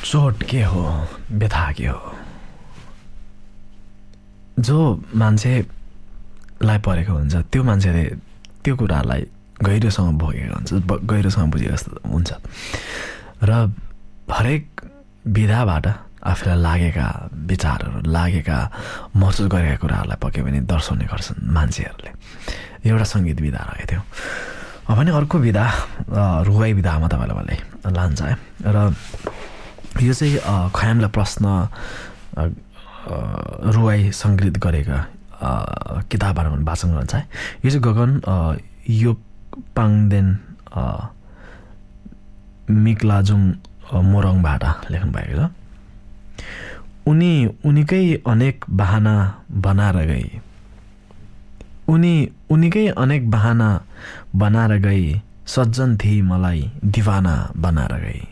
चोट के हो, व्यथा के हो? जो मान्छेलाई परेको हुन्छ त्यो मान्छेले त्यो कुरालाई गहिरोसँग भोगेको हुन्छ, गहिरोसँग बुझेको जस्तो हुन्छ। र हरेक विधाबाट आफूलाई लागेका विचारहरू, लागेका महसुस गरेका कुराहरूलाई पक्कै पनि दर्शाउने गर्छन् मान्छेहरूले। एउटा सङ्गीत विधा रहेको थियो। भने अर्को विधा रुवाई विधामा तपाईँलाई लान्छ है। र यो चाहिँ खयामलाई प्रश्न रुवाई सङ्कलित गरेका किताबबाट वाचन गर्छ है। यो चाहिँ गगन योपाङदेन मिक्लाजुङ मोरङबाट लेख्नु भएको छ। उनीकै अनेक बहाना बनाएर गई, उनीकै अनेक बहाना बनाएर गई, सज्जन थिई मलाई दिवाना बनाएर गई।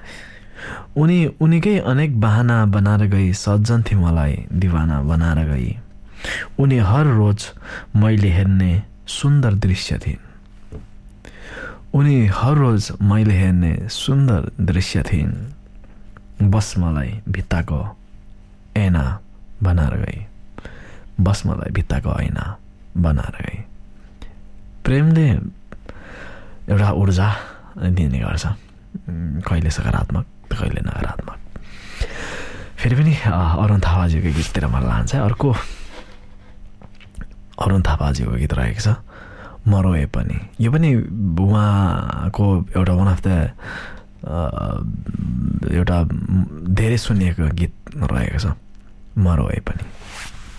उनीकै अनेक बहाना बनाएर गई, सज्जन थिई मलाई दिवाना बनाएर गई। उनी हर रोज मैले हेर्ने सुन्दर दृश्य थिइन्, उनी हर रोज मैले हेर्ने सुन्दर दृश्य थिइन्। बस मलाई भित्ताको ऐना बनाएर गई, बस मलाई भित्ताको ऐना बनाएर गई। प्रेमले एउटा ऊर्जा दिने गर्छ, कहिले सकारात्मक कहिले नकारात्मक। फेरि पनि अरुण थापाजीको गीततिर मलाई लान्छ। अर्को अरुण थापाजीको गीत रहेको छ मरोए पनि। यो पनि उहाँको एउटा वान अफ द एउटा धेरै सुनिएको गीत रहेको छ मरोए पनि।